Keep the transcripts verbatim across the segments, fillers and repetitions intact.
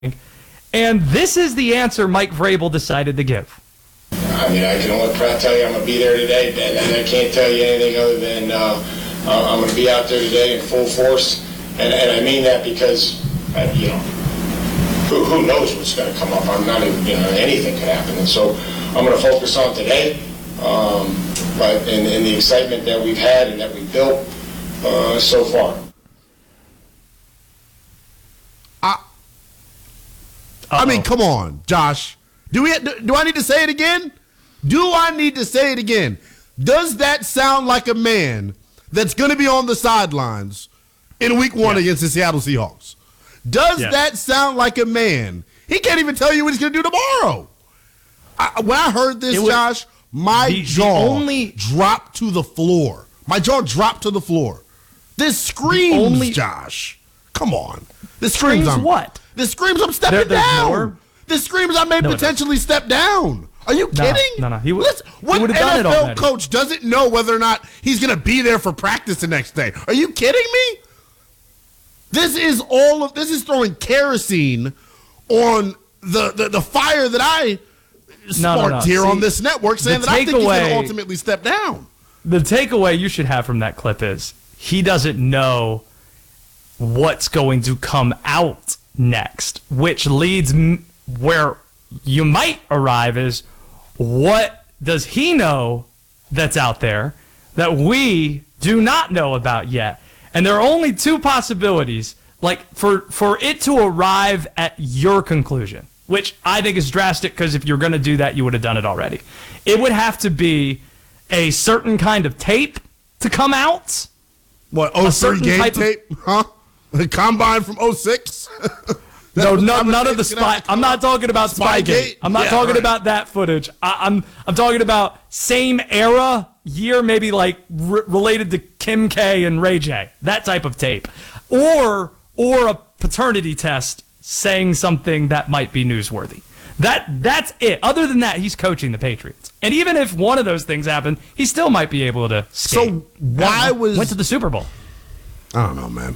And this is the answer Mike Vrabel decided to give. I mean, I can only tell you I'm going to be there today, Ben, and I can't tell you anything other than uh, I'm going to be out there today in full force. And, and I mean that because, uh, you know, who, who knows what's going to come up. I'm not even, you know, anything could happen. And so I'm going to focus on today. Um, but in, in the excitement that we've had and that we've built uh, so far. I, I mean, come on, Josh. Do we? Do I need to say it again? Do I need to say it again? Does that sound like a man that's going to be on the sidelines in week one yeah. against the Seattle Seahawks? Does yeah. that sound like a man? He can't even tell you what he's going to do tomorrow. I, when I heard this, was, Josh, my the, jaw the only, dropped to the floor. My jaw dropped to the floor. This screams, only, Josh. Come on. This screams, screams I'm, what? This screams I'm stepping there, down. More? This screams I may no, potentially step down. Are you kidding? No, no, no. He, w- what he would have done N F L it already. coach doesn't know whether or not he's going to be there for practice the next day? Are you kidding me? This is all of this is throwing kerosene on the the, the fire that I sparked no, no, no. here See, on this network, saying that I think away, he's going to ultimately step down. The takeaway you should have from that clip is he doesn't know what's going to come out next, which leads m- where you might arrive is what does he know that's out there that we do not know about yet? And there are only two possibilities, like for for it to arrive at your conclusion, which I think is drastic because if you're going to do that, you would have done it already. It would have to be a certain kind of tape to come out. What, oh three game tape? Of, huh? The combine from oh six? No, no, none of the spy. I'm not talking about Spygate. I'm not yeah, talking right. about that footage. I, I'm I'm talking about same era, year, maybe like r- related to Kim K and Ray J. That type of tape, or or a paternity test saying something that might be newsworthy. That that's it. Other than that, he's coaching the Patriots, and even if one of those things happened, he still might be able to skate. So why was went to the Super Bowl? I don't know, man.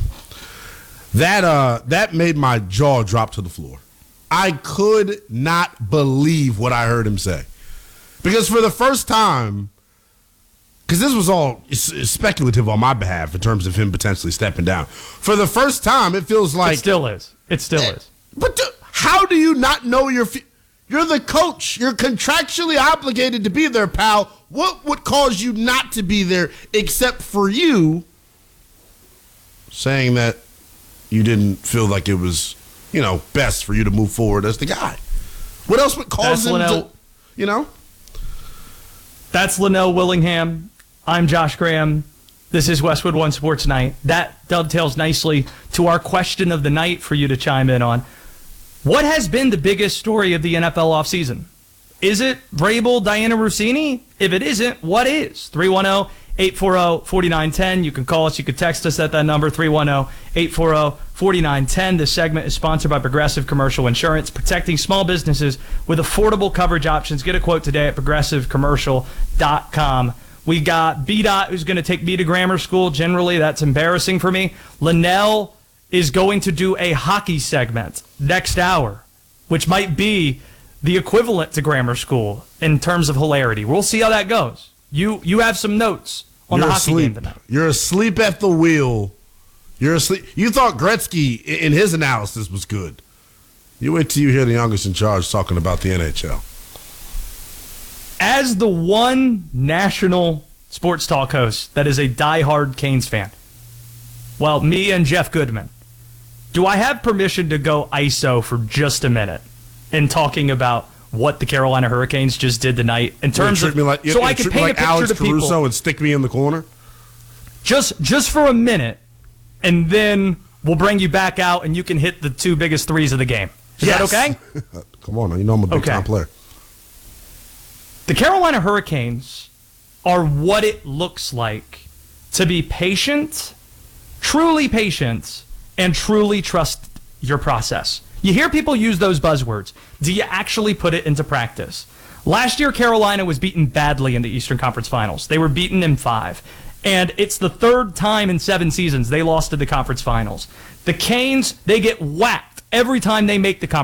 That uh, that made my jaw drop to the floor. I could not believe what I heard him say. Because for the first time, because this was all speculative on my behalf in terms of him potentially stepping down. For the first time, it feels like... It still is. It still uh, is. But do, how do you not know your... You're the coach. You're contractually obligated to be there, pal. What would cause you not to be there except for you saying that you didn't feel like it was, you know, best for you to move forward as the guy? What else would cause That's him Linnell, to, you know? That's Linnell Willingham. I'm Josh Graham. This is Westwood One Sports Night. That dovetails nicely to our question of the night for you to chime in on. What has been the biggest story of the N F L offseason? Is it Vrabel, Diana Rossini? If it isn't, what is? three one zero, eight four zero, four nine one zero. You can call us. You can text us at that number, three one zero, eight four zero, four nine one zero. This segment is sponsored by Progressive Commercial Insurance, protecting small businesses with affordable coverage options. Get a quote today at progressive commercial dot com. We got B. Dot, who's going to take me to grammar school. Generally, that's embarrassing for me. Linnell is going to do a hockey segment next hour, which might be the equivalent to grammar school in terms of hilarity. We'll see how that goes. You you have some notes on You're the hockey asleep. game tonight. You're asleep at the wheel. You're asleep. You thought Gretzky in his analysis was good. You wait till you hear the youngest in charge talking about the N H L. As the one national sports talk host that is a diehard Canes fan, well, me and Jeff Goodman, do I have permission to go I S O for just a minute in talking about what the Carolina Hurricanes just did tonight in terms of, like, so I can paint like a picture Alex to people. Caruso and stick me in the corner? Just, just for a minute, and then we'll bring you back out and you can hit the two biggest threes of the game. Is yes. that okay? Come on, you know I'm a big okay. time player. The Carolina Hurricanes are what it looks like to be patient, truly patient, and truly trust your process. You hear people use those buzzwords. Do you actually put it into practice? Last year, Carolina was beaten badly in the Eastern Conference Finals. They were beaten in five. And it's the third time in seven seasons they lost to the conference finals. The Canes, they get whacked every time they make the